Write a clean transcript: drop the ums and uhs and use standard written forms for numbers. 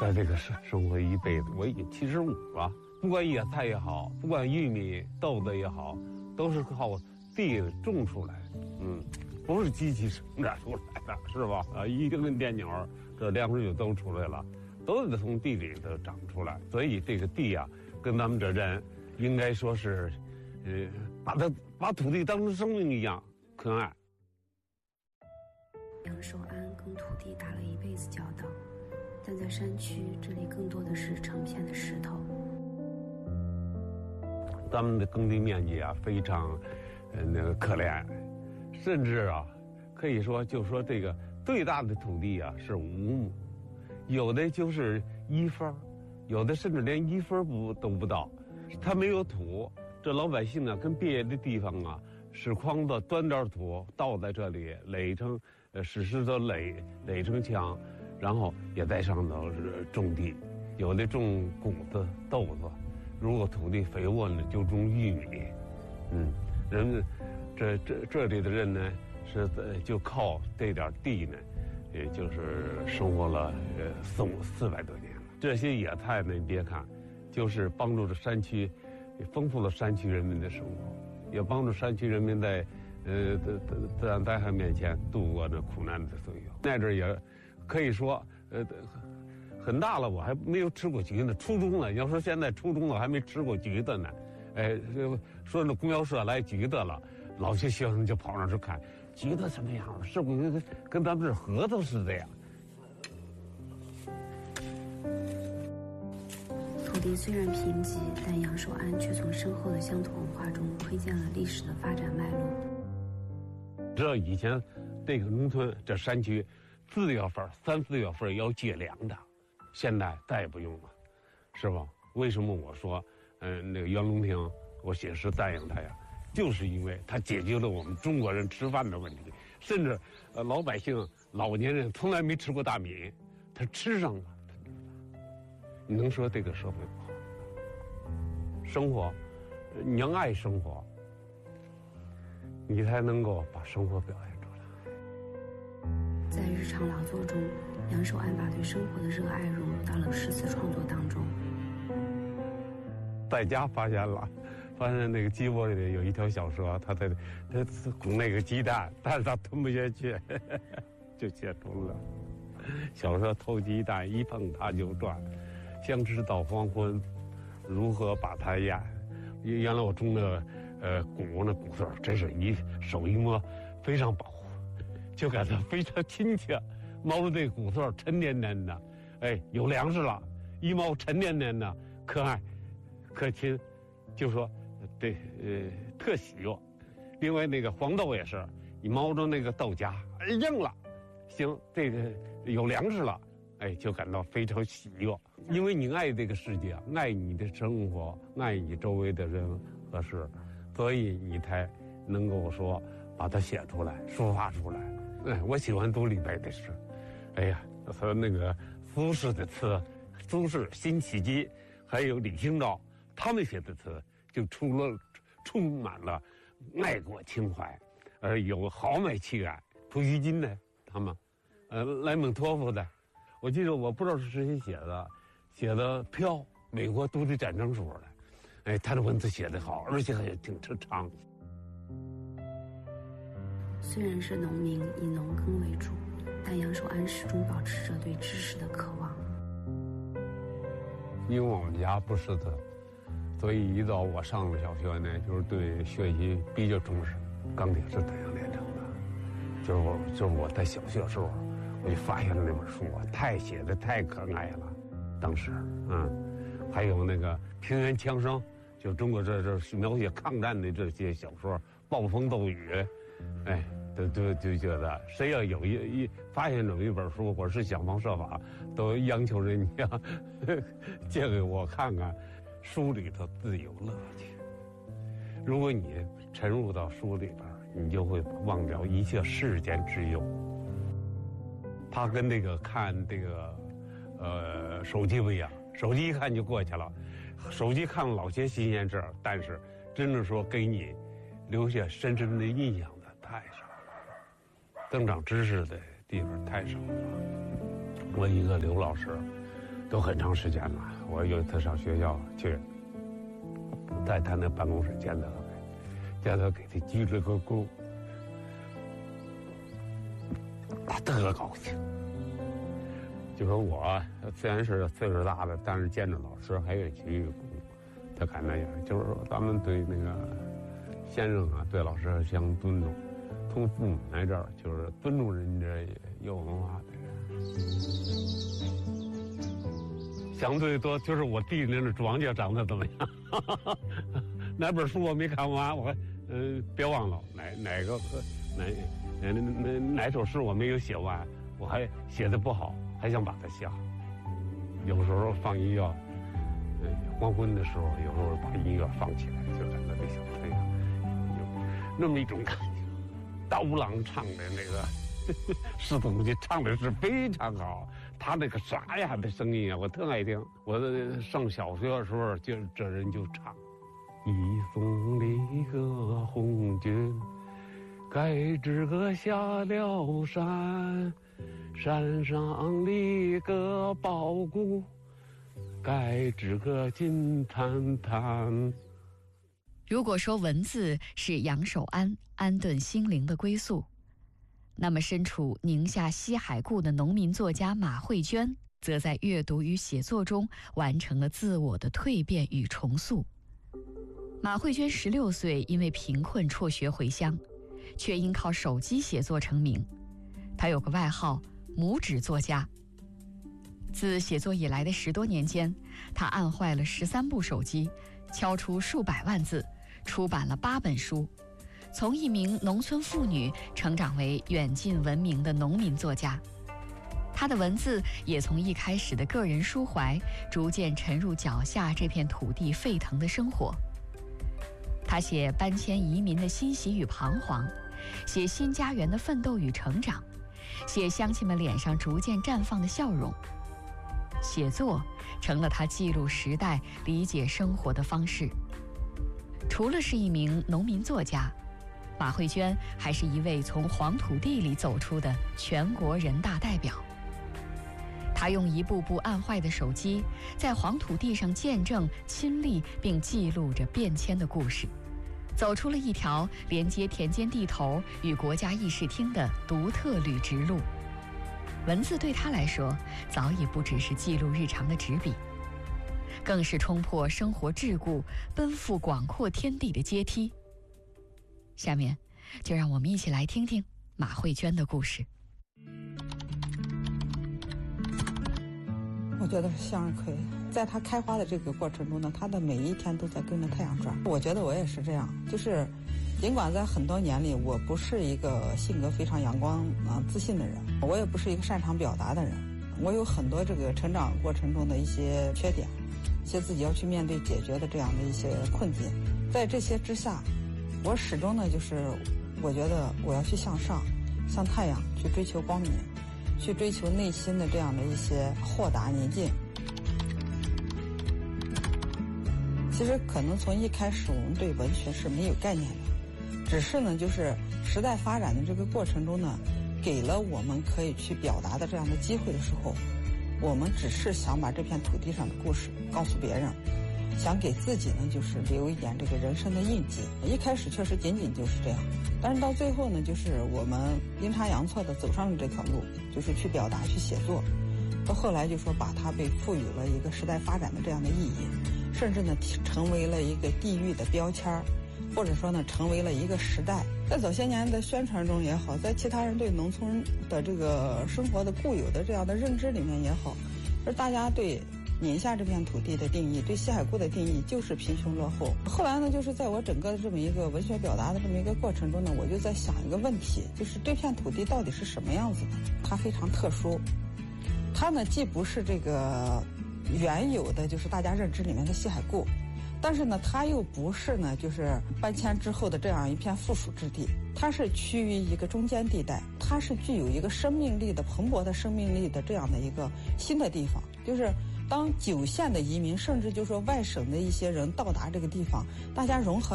在这个生活一辈子，我已经75了。不管野菜也好，不管玉米、豆子也好，都是靠地种出来的。不是机器生长出来的，是吧？一根电鸟，这粮食就都出来了，都得从地里头长出来。所以这个地啊，跟咱们这人应该说是，把土地当成生命一样可爱。 杨守安跟土地打了一辈子交道，但在山区，这里更多的是成片的石头。 咱们的耕地面积啊，非常，可怜，甚至啊，可以说就说这个最大的土地啊是5亩，有的就是1分，有的甚至连1分都不到，它没有土。这老百姓啊，跟别的地方啊，拾筐子端点土倒在这里垒成，使石头垒成墙，然后也在上头种地，有的种谷子、豆子。如果土地肥沃呢，就种玉米。人们这里的人呢，是就靠这点地呢，也就是生活了400多年了。这些野菜呢，你别看，就是帮助着山区，丰富了山区人民的生活，也帮助山区人民在自然灾害面前度过这苦难的岁月。那阵也可以说很大了，我还没有吃过橘子，初中了。要说现在初中了还没吃过橘子呢，说那供销社来橘子了，老些学生就跑上去看橘子什么样了，是不是跟咱们这核桃似的呀？ 土地虽然贫瘠，但杨守安却从深厚的乡土文化中窥见了历史的发展脉络。 这以前这个农村这山区4月份、3、4月份要借粮的。现在再也不用了，是吧？为什么我说，那个袁隆平，我写诗赞扬他呀，就是因为他解决了我们中国人吃饭的问题，甚至，老百姓、老年人从来没吃过大米，他吃上了。你能说这个社会不好？生活，你要爱生活，你才能够把生活表现出来。 在日常劳作中，杨守安把对生活的热爱融入到了诗词创作当中。 在家发现那个鸡窝里有一条小蛇，它拱那个鸡蛋，但是它吞不下去，就写出了小蛇偷鸡蛋，一碰它就转，相知到黄昏，如何把它咽？原来我种的谷那谷穗真是手一摸非常保护，就感到非常亲切。猫的这谷穗沉甸甸的，有粮食了，一猫沉甸甸的，可爱可亲，就说特喜悦。另外那个黄豆也是，你猫着那个豆荚硬了，行，这个有粮食了，就感到非常喜悦。因为你爱这个世界，爱你的生活，爱你周围的人和事，所以你才能够说把它写出来，抒发出来。我喜欢读李白的诗。和那个苏轼的词，苏轼、辛弃疾，还有李清照，他们写的词就充满了爱国情怀，有豪迈气概。普希金的他们，莱蒙托夫的，我记得我不知道是谁写的《飘》，美国独立战争时候的，他的文字写得好，而且还挺长。 虽然是农民，以农耕为主，但杨守安始终保持着对知识的渴望。 因为我们家不识字，所以一到我上了小学呢，就是对学习比较重视。钢铁是怎样炼成的？就是我在小学时候，我就发现了那本书啊，写的太可爱了。当时，还有那个平原枪声，就中国这描写抗战的这些小说，暴风骤雨，就觉得谁要有发现这么一本书，我是想方设法都央求人家借给我看看，书里头自有乐趣。如果你沉入到书里边，你就会忘掉一切世间之忧。它跟这个看这个手机不一样，手机一看就过去了，手机看了老些新鲜事，但是真正说给你留下深深的印象的太少了，增长知识的地方太少了。我一个刘老师， 都很长时间了。我有一次上学校去，在他那办公室见到他，给他鞠了个躬，他特高兴。就说我虽然是岁数大了，但是见着老师还愿意鞠一个躬，他感那样，就是说咱们对那个先生啊，对老师相尊重。从父母来这儿就是尊重人家有文化的人。相对多就是我弟那个庄稼长得怎么样？哪本书我没看完，我别忘了哪首诗我没有写完，我还写的不好，还想把它写好。有时候放音乐，黄昏的时候，有时候把音乐放起来，就在那里小太阳，有那么一种感觉。刀郎唱的那个是东西唱的是非常好，他那个沙哑的声音啊，我特爱听。我上小学的时候，就这人就唱：一送离个红军，该知个下了山，山上立个宝骨，该知个金灿灿。 如果说文字是杨守安安顿心灵的归宿，那么身处宁夏西海固的农民作家马慧娟，则在阅读与写作中完成了自我的蜕变与重塑。马慧娟16岁因为贫困辍学回乡，却因靠手机写作成名。她有个外号“拇指作家”。自写作以来的10多年间，她按坏了13部手机，敲出数百万字，出版了8本书，从一名农村妇女成长为远近闻名的农民作家。她的文字也从一开始的个人抒怀，逐渐沉入脚下这片土地沸腾的生活。她写搬迁移民的欣喜与彷徨，写新家园的奋斗与成长，写乡亲们脸上逐渐绽放的笑容。写作成了她记录时代、理解生活的方式。除了是一名农民作家，马慧娟还是一位从黄土地里走出的全国人大代表。她用一部部按坏的手机，在黄土地上见证、亲历并记录着变迁的故事，走出了一条连接田间地头与国家议事厅的独特履直路。文字对她来说，早已不只是记录日常的纸笔，更是冲破生活桎梏、奔赴广阔天地的阶梯。下面，就让我们一起来听听马慧娟的故事。 我觉得是向日葵，在它开花的这个过程中呢，它的每一天都在跟着太阳转。我觉得我也是这样，就是尽管在很多年里，我不是一个性格非常阳光自信的人，我也不是一个擅长表达的人，我有很多这个成长过程中的一些缺点，一些自己要去面对解决的这样的一些困境。在这些之下，我始终呢就是我觉得我要去向上，向太阳去追求光明，去追求内心的这样的一些豁达宁静。其实可能从一开始我们对文学是没有概念的，只是呢就是时代发展的这个过程中呢，给了我们可以去表达的这样的机会的时候，我们只是想把这片土地上的故事告诉别人，想给自己呢就是留一点这个人生的印记。一开始确实仅仅就是这样，但是到最后呢，就是我们阴差阳错的走上了这条路，就是去表达、去写作。到后来就说把它被赋予了一个时代发展的这样的意义，甚至呢成为了一个地域的标签，或者说呢成为了一个时代。在早些年的宣传中也好，在其他人对农村的这个生活的固有的这样的认知里面也好，而大家对宁夏这片土地的定义，对西海固的定义就是贫穷落后。后来呢，就是在我整个的这么一个文学表达的这么一个过程中呢，我就在想一个问题，就是这片土地到底是什么样子的？它非常特殊，它呢既不是这个原有的就是大家认知里面的西海固，但是呢它又不是呢就是搬迁之后的这样一片附属之地，它是趋于一个中间地带，它是具有一个生命力的蓬勃的生命力的这样的一个新的地方。就是当9县的移民，甚至就说外省的一些人到达这个地方，大家融合